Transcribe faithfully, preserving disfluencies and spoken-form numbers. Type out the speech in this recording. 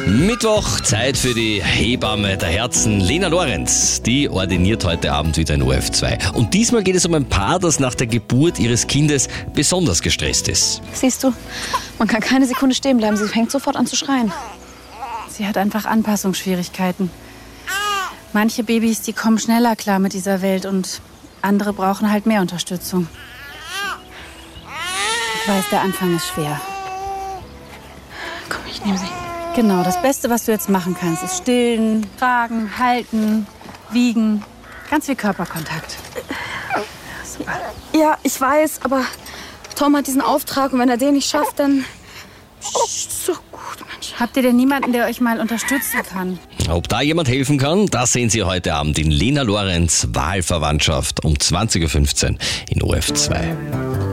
Mittwoch, Zeit für die Hebamme der Herzen, Lena Lorenz. Die ordiniert heute Abend wieder in O R F zwei. Und diesmal geht es um ein Paar, das nach der Geburt ihres Kindes besonders gestresst ist. Siehst du, man kann keine Sekunde stehen bleiben. Sie fängt sofort an zu schreien. Sie hat einfach Anpassungsschwierigkeiten. Manche Babys, die kommen schneller klar mit dieser Welt und andere brauchen halt mehr Unterstützung. Ich weiß, der Anfang ist schwer. Komm, ich nehme sie. Genau, das Beste, was du jetzt machen kannst, ist stillen, tragen, halten, wiegen. Ganz viel Körperkontakt. Super. Ja, ich weiß, aber Tom hat diesen Auftrag und wenn er den nicht schafft, dann... So gut, Mensch. Habt ihr denn niemanden, der euch mal unterstützen kann? Ob da jemand helfen kann, das sehen Sie heute Abend in Lena Lorenz Wahlverwandtschaft um zwanzig Uhr fünfzehn in O R F zwei.